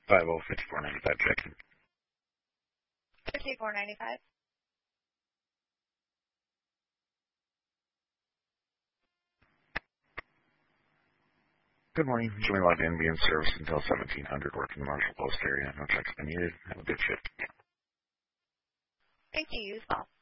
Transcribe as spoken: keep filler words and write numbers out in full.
five oh fifty-four ninety-five checking. fifty-four ninety-five. Good morning. Join logged in, be in service until seventeen hundred, working the Marshall Post area. No checks been needed. Have a good shift. Thank you, you as well.